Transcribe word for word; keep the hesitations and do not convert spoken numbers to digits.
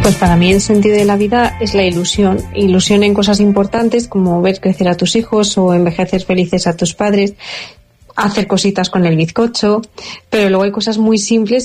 Pues para mí el sentido de la vida es la ilusión. Ilusión en cosas importantes como ver crecer a tus hijos o envejecer felices a tus padres, hacer cositas con el bizcocho, pero luego hay cosas muy simples